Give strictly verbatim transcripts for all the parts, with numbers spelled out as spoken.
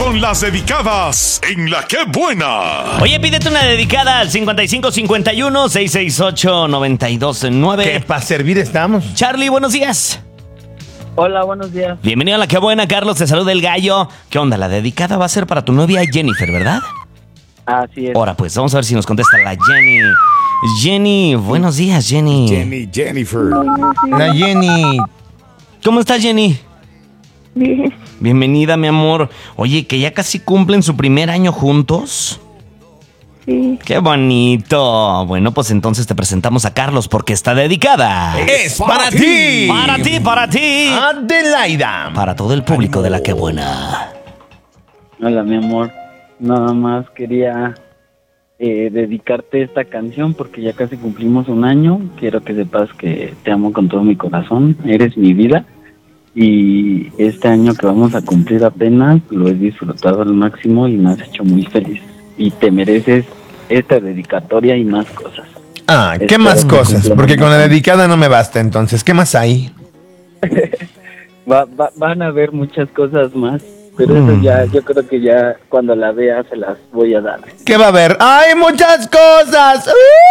con las dedicadas en La Qué Buena. Oye, pídete una dedicada al cincuenta y cinco cincuenta y uno, seiscientos sesenta y ocho, noventa y dos nueve. Que para servir estamos. Charlie, buenos días. Hola, buenos días. Bienvenido a La Qué Buena, Carlos, te saluda el gallo. ¿Qué onda? La dedicada va a ser para tu novia Jennifer, ¿verdad? Así es. Ahora pues, vamos a ver si nos contesta la Jenny. Jenny, buenos días, Jenny. Jenny, Jennifer. La Jenny. ¿Cómo estás, Jenny? Bien. Bienvenida, mi amor. Oye, que ya casi cumplen su primer año juntos. Sí. ¡Qué bonito! Bueno, pues entonces te presentamos a Carlos porque está dedicada. Es para ti. Para ti, para ti. Adelaida. Para todo el público de La Qué Buena. Hola, mi amor. Nada más quería eh, dedicarte esta canción porque ya casi cumplimos un año. Quiero que sepas que te amo con todo mi corazón. Eres mi vida. Y este año que vamos a cumplir apenas lo he disfrutado al máximo y me has hecho muy feliz. Y te mereces esta dedicatoria y más cosas. Ah, ¿qué Espero más me cosas? cumplan. Porque con la dedicada no me basta, entonces. ¿Qué más hay? Va, va, van a haber muchas cosas más, pero Mm. eso ya, yo creo que ya cuando la vea se las voy a dar. ¿Qué va a haber? ¡Hay muchas cosas!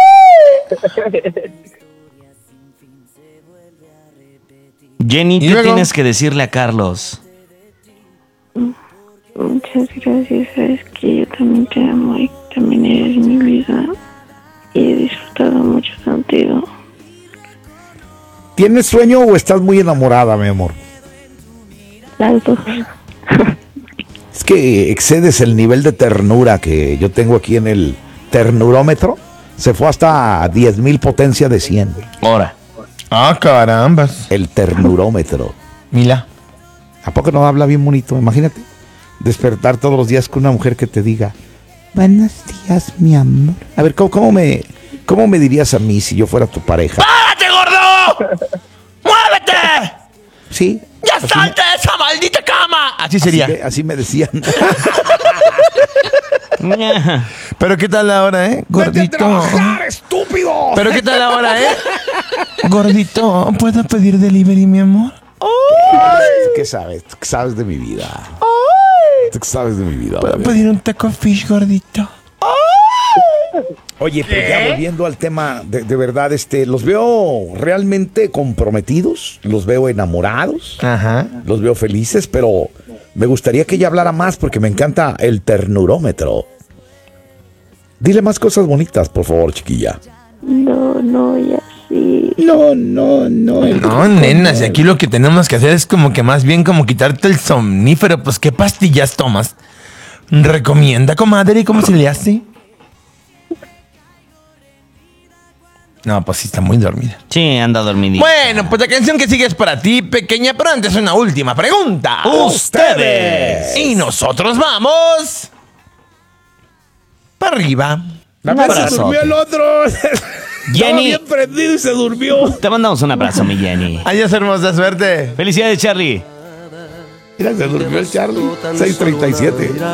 Jenny, ¿Y ¿qué luego? tienes que decirle a Carlos? Muchas gracias. Sabes que yo también te amo y también eres mi vida. Y he disfrutado mucho contigo. ¿Tienes sueño o estás muy enamorada, mi amor? Las dos. Es que excedes el nivel de ternura que yo tengo aquí en el ternurómetro. Se fue hasta diez mil potencia de cien. Ahora. Ah, carambas. El ternurómetro. Mila. ¿A poco no habla bien bonito? Imagínate despertar todos los días con una mujer que te diga: buenos días, mi amor. A ver, ¿cómo, cómo me, cómo me dirías a mí si yo fuera tu pareja? ¡Párate, gordo! ¡Muévete! Sí. ¡Ya así salte de esa maldita cama! Así me- sería. Así, me- así me decían. Pero ¿qué tal ahora, eh? Gordito. ¡Estúpido! Pero ¿qué tal ahora, eh? Gordito, ¿puedo pedir delivery, mi amor? ¿Qué sabes? ¿Qué sabes de mi vida? ¿Qué sabes de mi vida? ¿Puedo bebé? pedir un taco fish, gordito? Oye, pero ya volviendo al tema, de, de verdad, este, los veo realmente comprometidos, los veo enamorados, Ajá. los veo felices, pero me gustaría que ella hablara más porque me encanta el ternurómetro. Dile más cosas bonitas, por favor, chiquilla. No, no, y así. No, no, no. No, nenas, y aquí lo que tenemos que hacer es como que más bien como quitarte el somnífero. Pues, ¿qué pastillas tomas? ¿Recomienda, comadre? ¿Cómo se le hace? No, pues sí está muy dormida. Sí, anda dormidito. Bueno, pues la canción que sigue es para ti, pequeña, pero antes una última pregunta. ¡Ustedes! Y nosotros vamos... para arriba. A Un ver, se abrazote. durmió el otro. Estaba Jenny, bien prendido y se durmió. te mandamos un abrazo, mi Jenny. Adiós, hermosa suerte. Felicidades, Charlie. Mira, se durmió el Charlie. seis treinta y siete.